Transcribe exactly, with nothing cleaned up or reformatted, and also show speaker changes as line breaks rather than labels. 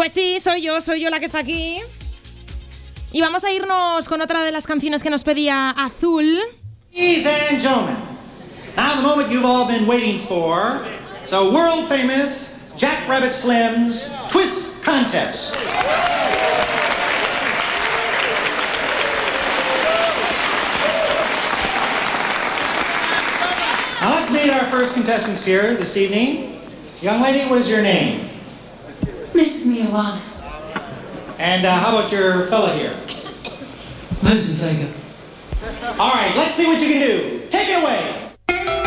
Pues sí, soy yo, soy yo la que está aquí. Y vamos a irnos con otra de las canciones que nos pedía Azul.
Ladies and gentlemen, now the moment you've all been waiting for. So world famous Jack Rabbit Slim's Twist Contest. Now let's meet our first contestants here this evening. Young lady, what is your name?
Missus Mia Wallace.
And uh, how about your fella here?
Rosenfeger.
All right, let's see what you can do. Take it away.